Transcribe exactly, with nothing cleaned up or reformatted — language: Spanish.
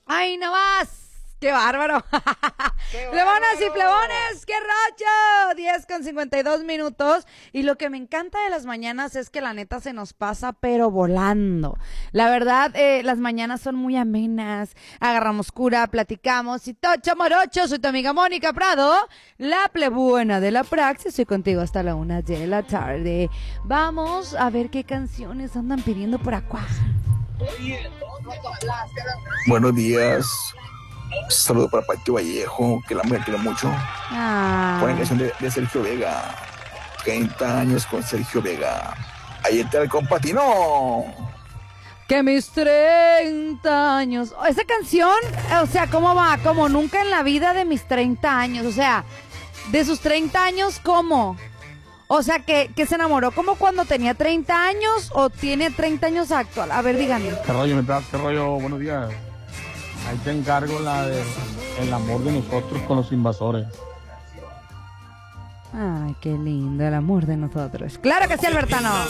¡Ay, no más! ¡Qué bárbaro! ¡Qué plebonas y plebones! ¡Qué racho! diez con cincuenta y dos minutos. Y lo que me encanta de las mañanas es que la neta se nos pasa, pero volando. La verdad, eh, las mañanas son muy amenas. Agarramos cura, platicamos y tocho morocho. Soy tu amiga Mónica Prado, la plebuena de la praxis. Estoy contigo hasta la una de la tarde. Vamos a ver qué canciones andan pidiendo por acá. Buenos días. Saludo para Patio Vallejo, que la mujer quiere mucho. Ah. Ponen canción de, de Sergio Vega. treinta años con Sergio Vega. Ahí está el compatino. Que mis treinta años. Esa canción, o sea, ¿cómo va? Como nunca en la vida de mis treinta años. O sea, de sus treinta años, ¿cómo? O sea, que, que se enamoró como cuando tenía treinta años o tiene treinta años actual. A ver, díganme. ¿Qué rollo, mi Prado? ¿Qué rollo? Buenos días. Ahí te encargo la de El amor de nosotros con los invasores. Ay, qué lindo el amor de nosotros. ¡Claro que sí, Albertano!